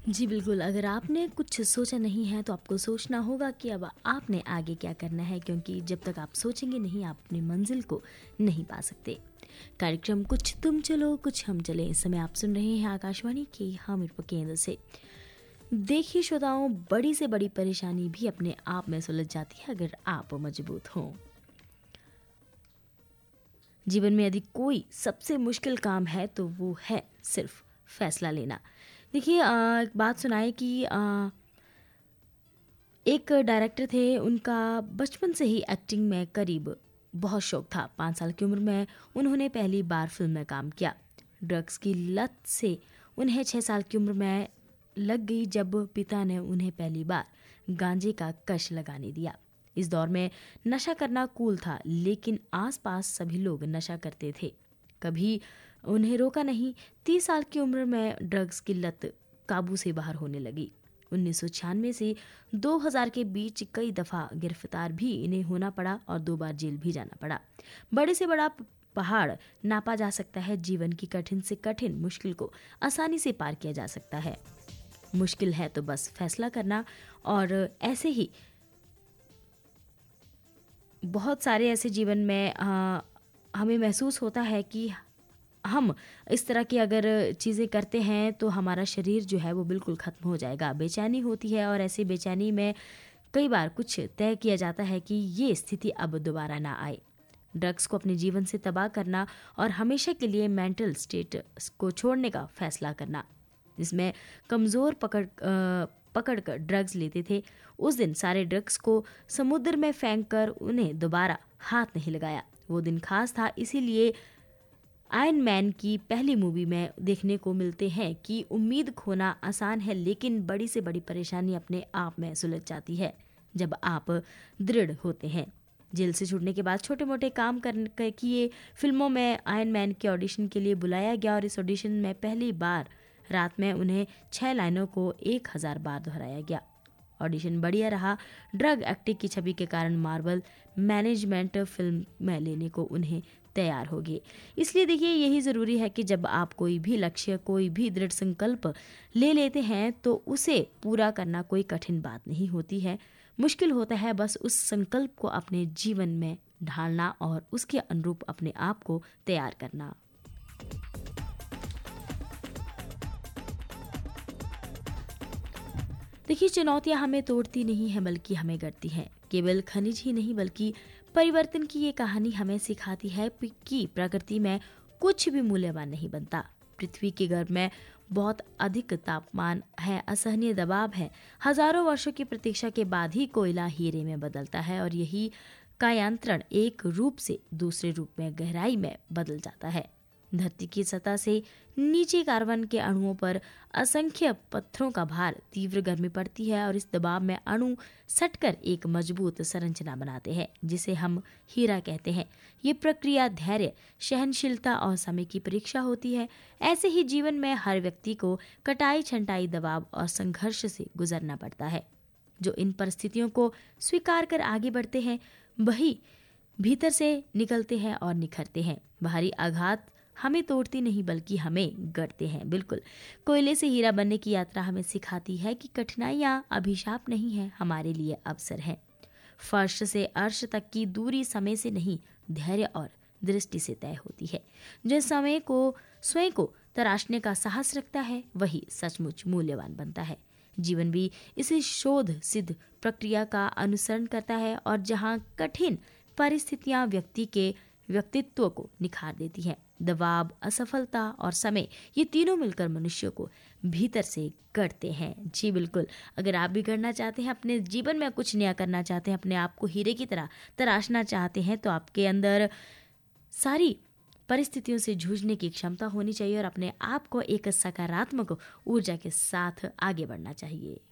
जी बिल्कुल, अगर आपने कुछ सोचा नहीं है तो आपको सोचना होगा कि अब आपने आगे क्या करना है, क्योंकि जब तक आप सोचेंगे नहीं आप अपनी मंजिल को नहीं पा सकते। कार्यक्रम कुछ तुम चलो कुछ हम चले, इस समय आप सुन रहे हैं आकाशवाणी के हमीरपुर केंद्र से। देखिए श्रोताओं, बड़ी से बड़ी परेशानी भी अपने आप में सुलझ जाती है अगर आप मजबूत हों। जीवन में यदि कोई सबसे मुश्किल काम है तो वो है सिर्फ फैसला लेना। देखिए एक बात सुनाए कि एक डायरेक्टर थे, उनका बचपन से ही एक्टिंग में करीब बहुत शौक था। 5 साल की उम्र में उन्होंने पहली बार फिल्म में काम किया। ड्रग्स की लत से उन्हें 6 साल की उम्र में लग गई जब पिता ने उन्हें पहली बार गांजे का कश लगाने दिया। इस दौर में नशा करना कूल था, लेकिन आसपास सभी लोग नशा करते थे, कभी उन्हें रोका नहीं। 30 साल की उम्र में ड्रग्स की लत काबू से बाहर होने लगी। 1996 से 2000 के बीच कई दफा गिरफ्तार भी इन्हें होना पड़ा और 2 बार जेल भी जाना पड़ा। बड़े से बड़ा पहाड़ नापा जा सकता है, जीवन की कठिन से कठिन मुश्किल को आसानी से पार किया जा सकता है। मुश्किल है तो बस फैसला करना। और ऐसे ही बहुत सारे ऐसे जीवन में हमें महसूस होता है कि हम इस तरह की अगर चीज़ें करते हैं तो हमारा शरीर जो है वो बिल्कुल ख़त्म हो जाएगा। बेचैनी होती है और ऐसी बेचैनी में कई बार कुछ तय किया जाता है कि ये स्थिति अब दोबारा ना आए। ड्रग्स को अपने जीवन से तबाह करना और हमेशा के लिए मेंटल स्टेट को छोड़ने का फैसला करना। जिसमें कमज़ोर पकड़ कर ड्रग्स लेते थे, उस दिन सारे ड्रग्स को समुद्र में फेंक कर उन्हें दोबारा हाथ नहीं लगाया। वो दिन खास था, इसीलिए आयरन मैन की पहली मूवी में देखने को मिलते हैं कि उम्मीद खोना आसान है, लेकिन बड़ी से बड़ी परेशानी अपने आप में सुलझ जाती है जब आप दृढ़ होते हैं। जेल से छूटने के बाद छोटे मोटे काम कर किए, फिल्मों में आयरन मैन के ऑडिशन के लिए बुलाया गया और इस ऑडिशन में पहली बार रात में उन्हें 6 लाइनों को 1000 बार दोहराया गया। ऑडिशन बढ़िया रहा। ड्रग एक्टिंग की छवि के कारण मार्वल मैनेजमेंट फिल्म में लेने को उन्हें तैयार हो गए। इसलिए देखिए, यही ज़रूरी है कि जब आप कोई भी लक्ष्य, कोई भी दृढ़ संकल्प ले लेते हैं तो उसे पूरा करना कोई कठिन बात नहीं होती है। मुश्किल होता है बस उस संकल्प को अपने जीवन में ढालना और उसके अनुरूप अपने आप को तैयार करना। देखिए, चुनौतियां हमें तोड़ती नहीं है बल्कि हमें गढ़ती हैं। केवल खनिज ही नहीं बल्कि परिवर्तन की ये कहानी हमें सिखाती है कि प्रकृति में कुछ भी मूल्यवान नहीं बनता। पृथ्वी के गर्भ में बहुत अधिक तापमान है, असहनीय दबाव है। हजारों वर्षों की प्रतीक्षा के बाद ही कोयला हीरे में बदलता है और यही कायांतरण एक रूप से दूसरे रूप में गहराई में बदल जाता है। धरती की सतह से नीचे कार्बन के अणुओं पर असंख्य पत्थरों का भार, तीव्र गर्मी पड़ती है और इस दबाव में अणु सटकर एक मजबूत संरचना बनाते हैं जिसे हम हीरा कहते हैं। ये प्रक्रिया धैर्य, सहनशीलता और समय की परीक्षा होती है। ऐसे ही जीवन में हर व्यक्ति को कटाई छंटाई, दबाव और संघर्ष से गुजरना पड़ता है। जो इन परिस्थितियों को स्वीकार कर आगे बढ़ते हैं वही भीतर से निकलते हैं और निखरते हैं। बाहरी आघात हमें तोड़ती नहीं बल्कि हमें गढ़ते हैं। बिल्कुल, कोयले से हीरा बनने की यात्रा हमें सिखाती है कि कठिनाइयां अभिशाप नहीं है, हमारे लिए अवसर है। फर्श से अर्श तक की दूरी समय से नहीं, धैर्य और दृष्टि से तय होती है। जो समय को स्वयं को तराशने का साहस रखता है वही सचमुच मूल्यवान बनता है। जीवन भी इसी शोध सिद्ध प्रक्रिया का अनुसरण करता है और जहाँ कठिन परिस्थितियां व्यक्ति के व्यक्तित्व को निखार देती हैं, दबाव, असफलता और समय, ये तीनों मिलकर मनुष्य को भीतर से गढ़ते हैं। जी बिल्कुल, अगर आप भी गढ़ना चाहते हैं, अपने जीवन में कुछ नया करना चाहते हैं, अपने आप को हीरे की तरह तराशना चाहते हैं, तो आपके अंदर सारी परिस्थितियों से जूझने की क्षमता होनी चाहिए और अपने आप को एक सकारात्मक ऊर्जा के साथ आगे बढ़ना चाहिए।